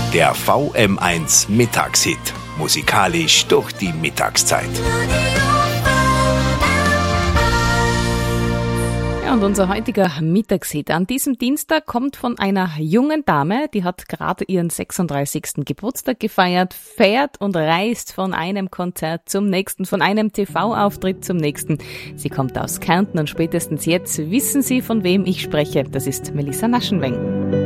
Der VM1 Mittagshit. Musikalisch durch die Mittagszeit. Ja, und unser heutiger Mittagshit an diesem Dienstag kommt von einer jungen Dame, die hat gerade ihren 36. Geburtstag gefeiert, fährt und reist von einem Konzert zum nächsten, von einem TV-Auftritt zum nächsten. Sie kommt aus Kärnten und spätestens jetzt wissen Sie, von wem ich spreche. Das ist Melissa Naschenweng.